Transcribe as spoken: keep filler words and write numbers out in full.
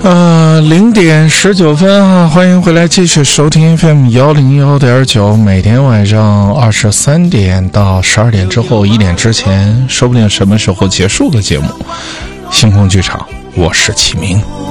呃，零点十九分啊，欢迎回来，继续收听 F M 幺零幺点九，每天晚上二十三点到十二点之后，一点之前，说不定什么时候结束的节目。星空剧场，我是启明。